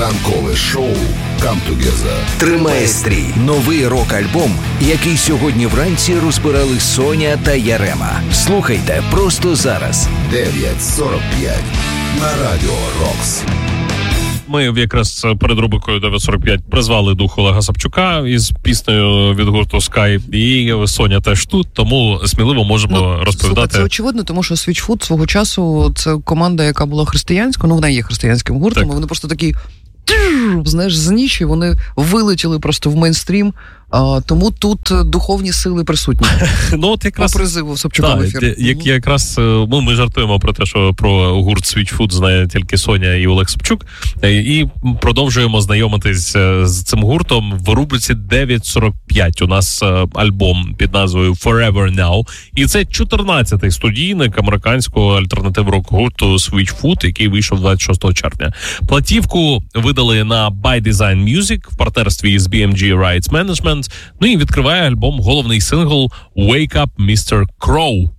Ранкове шоу «Come Together» тримає стрій. Новий рок-альбом, який сьогодні вранці розбирали Соня та Ярема. Слухайте просто зараз. 9:45 на Радіо Рокс. Ми якраз перед рубрикою 9:45 призвали дух Олега Сапчука із піснею від гурту Sky, і Соня теж тут, тому сміливо можемо розповідати. Це очевидно, тому що Switchfoot свого часу це команда, яка була християнською, вона є християнським гуртом, так. Вони просто такі, знаєш, з ніші, вони вилетіли просто в мейнстрім. Тому тут духовні сили присутні. Ну, от якраз по призиву Собчука в ефір. Якраз ми жартуємо про те, що про гурт Switchfoot знає тільки Соня і Олег Собчук, і продовжуємо знайомитись з цим гуртом в рубриці 9:45. У нас альбом під назвою Forever Now, і це 14-й студійник американського альтернатив-рок гурту Switchfoot, який вийшов 26 червня. Платівку видали на By Design Music в партнерстві з BMG Rights Management. Ну і відкриває альбом головний сингл «Wake Up, Mr. Crow».